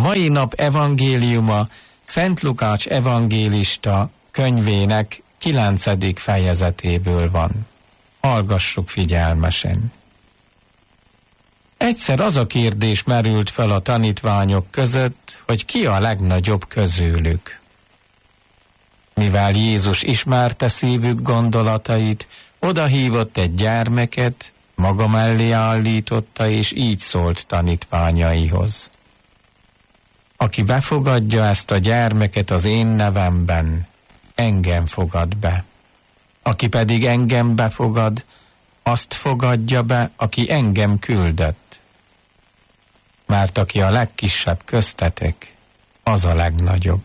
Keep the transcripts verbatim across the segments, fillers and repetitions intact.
mai nap evangéliuma Szent Lukács evangélista könyvének kilencedik fejezetéből van. Hallgassuk figyelmesen. Egyszer az a kérdés merült fel a tanítványok között, hogy ki a legnagyobb közülük. Mivel Jézus ismerte szívük gondolatait, odahívott egy gyermeket, maga mellé állította, és így szólt tanítványaihoz. Aki befogadja ezt a gyermeket az én nevemben, engem fogad be. Aki pedig engem befogad, azt fogadja be, aki engem küldött. Mert aki a legkisebb köztetek, az a legnagyobb.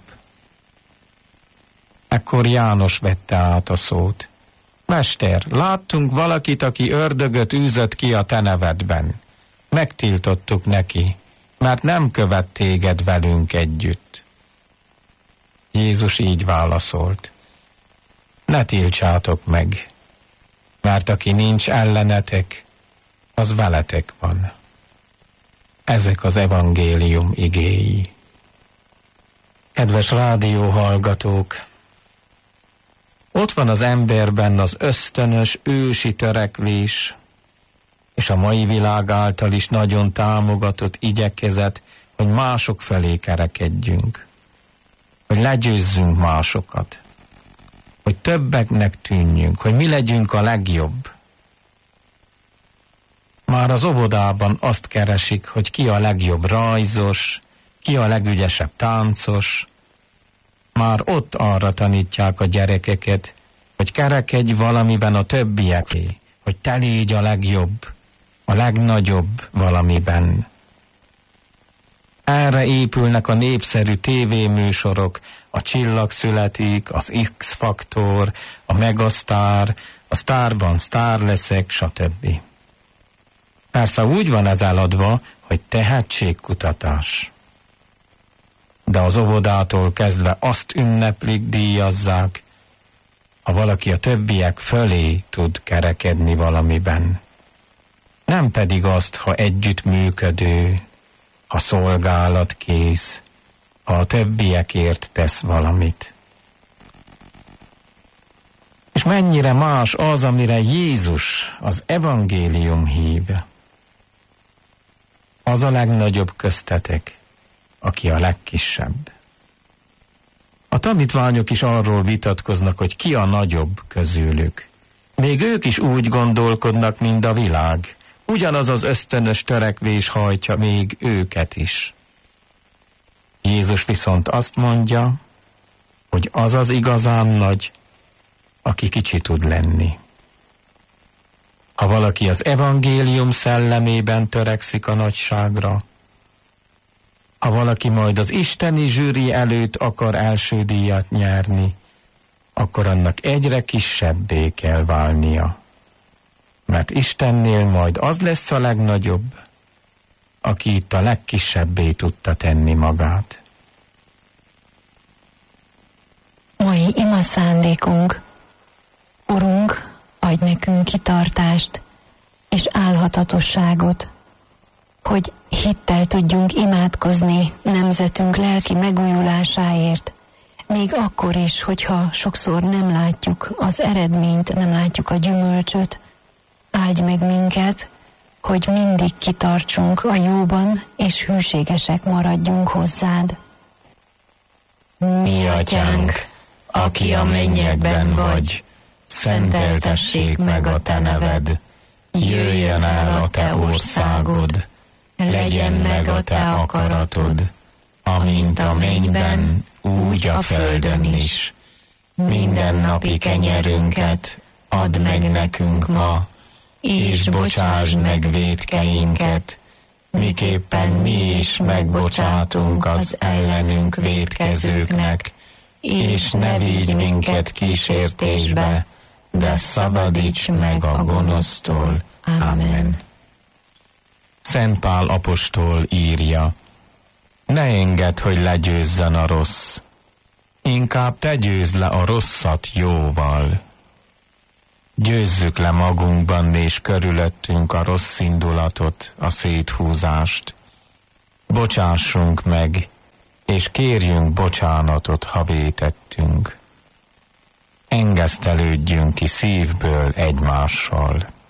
Ekkor János vette át a szót. Mester, láttunk valakit, aki ördögöt űzött ki a te nevedben. Megtiltottuk neki, mert nem követ téged velünk együtt. Jézus így válaszolt. Ne tiltsátok meg, mert aki nincs ellenetek, az veletek van. Ezek az evangélium igéi. Kedves rádióhallgatók! Ott van az emberben az ösztönös, ősi törekvés, és a mai világ által is nagyon támogatott igyekezet, hogy mások felé kerekedjünk, hogy legyőzzünk másokat, hogy többeknek tűnjünk, hogy mi legyünk a legjobb. Már az óvodában azt keresik, hogy ki a legjobb rajzos, ki a legügyesebb táncos. Már ott arra tanítják a gyerekeket, hogy kerekedj valamiben a többieké, hogy te légy a legjobb, a legnagyobb valamiben. Erre épülnek a népszerű tévéműsorok, a Csillag születik, az X-faktor, a Megasztár, a Sztárban sztár leszek, stb. Persze úgy van ez eladva, hogy tehetségkutatás. De az óvodától kezdve azt ünneplik, díjazzák, ha valaki a többiek fölé tud kerekedni valamiben. Nem pedig azt, ha együttműködő, ha szolgálatkész, ha a többiekért tesz valamit. És mennyire más az, amire Jézus, az evangélium hív. Az a legnagyobb köztetek, aki a legkisebb. A tanítványok is arról vitatkoznak, hogy ki a nagyobb közülük. Még ők is úgy gondolkodnak, mint a világ. Ugyanaz az ösztönös törekvés hajtja még őket is. Jézus viszont azt mondja, hogy az az igazán nagy, aki kicsi tud lenni. Ha valaki az evangélium szellemében törekszik a nagyságra, ha valaki majd az isteni zsűri előtt akar első díjat nyerni, akkor annak egyre kisebbé kell válnia. Mert Istennél majd az lesz a legnagyobb, aki itt a legkisebbé tudta tenni magát. Mai ima szándékunk. Urunk, adj nekünk kitartást és álhatatosságot, hogy hittel tudjunk imádkozni nemzetünk lelki megújulásáért, még akkor is, hogyha sokszor nem látjuk az eredményt, nem látjuk a gyümölcsöt. Áldj meg minket, hogy mindig kitartsunk a jóban, és hűségesek maradjunk hozzád. Mi atyánk, aki a mennyekben vagy, szenteltessék meg a te neved, jöjjön el a te országod, legyen meg a te akaratod, amint a mennyben, úgy a földön is. Mindennapi kenyerünket add meg nekünk ma, és bocsásd meg vétkeinket, miképpen mi is megbocsátunk az ellenünk vétkezőknek, és ne vigy minket kísértésbe, de szabadíts meg a gonosztól. Amen. Szent Pál apostol írja, ne engedd, hogy legyőzzön a rossz, inkább te győzd le a rosszat jóval. Győzzük le magunkban és körülöttünk a rossz indulatot, a széthúzást. bocsássunk meg, és kérjünk bocsánatot, ha vétettünk. Engesztelődjünk ki szívből egymással.